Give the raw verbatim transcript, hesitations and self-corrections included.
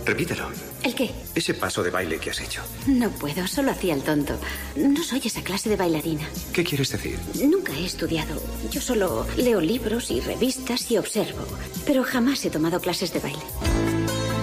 Repítelo. ¿El qué? Ese paso de baile que has hecho. No puedo, solo hacía el tonto. No soy esa clase de bailarina. ¿Qué quieres decir? Nunca he estudiado. Yo solo leo libros y revistas y observo. Pero jamás he tomado clases de baile.